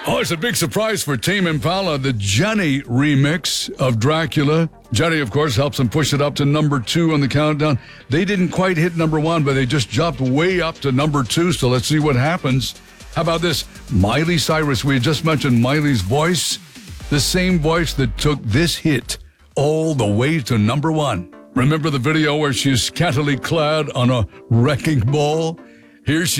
Oh, it's a big surprise for Tame Impala, the Jenny remix of Dracula. Jenny, of course, helps them push it up to number 2 on the countdown. They didn't quite hit number 1, but they just jumped way up to number 2, so let's see what happens. How about this? Miley Cyrus, we had just mentioned Miley's voice, the same voice that took this hit all the way to number 1. Remember the video where she's scantily clad on a wrecking ball? Here she